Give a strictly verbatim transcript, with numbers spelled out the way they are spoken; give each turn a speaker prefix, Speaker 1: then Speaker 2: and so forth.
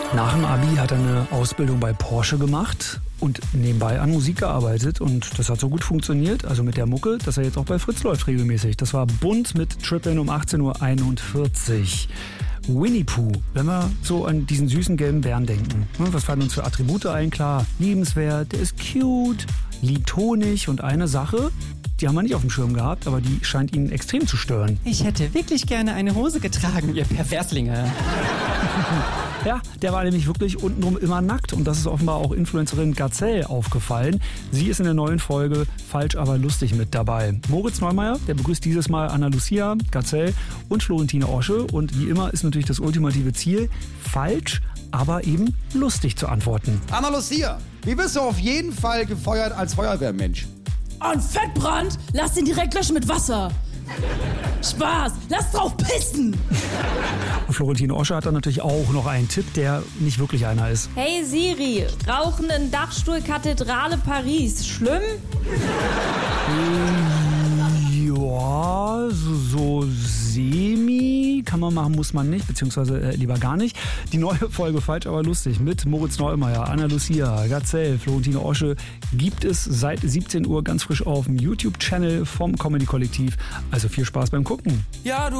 Speaker 1: Nach dem Abi hat er eine Ausbildung bei Porsche gemacht und nebenbei an Musik gearbeitet. Und das hat so gut funktioniert, also mit der Mucke, dass er jetzt auch bei Fritz läuft regelmäßig. Das war Bunt mit Trippin um achtzehn Uhr einundvierzig. Winnie Pooh, wenn wir so an diesen süßen gelben Bären denken. Was fallen uns für Attribute ein? Klar, liebenswert, der ist cute, liebt Honig und eine Sache, die haben wir nicht auf dem Schirm gehabt, aber die scheint ihn extrem zu stören.
Speaker 2: Ich hätte wirklich gerne eine Hose getragen, ihr Perverslinge.
Speaker 1: Ja, der war nämlich wirklich untenrum immer nackt und das ist offenbar auch Influencerin Gazelle aufgefallen. Sie ist in der neuen Folge Falsch, aber lustig mit dabei. Moritz Neumeier, der begrüßt dieses Mal Anna Lucia, Gazelle und Florentine Osche und wie immer ist natürlich das ultimative Ziel, falsch, aber eben lustig zu antworten.
Speaker 3: Anna Lucia, wie bist du auf jeden Fall gefeuert als Feuerwehrmensch?
Speaker 4: Ein Fettbrand? Lass den direkt löschen mit Wasser. Spaß, lass drauf pissen.
Speaker 1: Und Florentine Osche hat dann natürlich auch noch einen Tipp, der nicht wirklich einer ist.
Speaker 5: Hey Siri, Rauchen in Dachstuhl Kathedrale Paris, schlimm?
Speaker 1: Ja, so, so semi kann man machen, muss man nicht, beziehungsweise äh, lieber gar nicht. Die neue Folge Falsch, aber lustig mit Moritz Neumeier, Anna Lucia, Gazelle, Florentine Osche gibt es seit siebzehn Uhr ganz frisch auf dem YouTube-Channel vom Comedy-Kollektiv. Also viel Spaß beim Gucken.
Speaker 2: Ja, du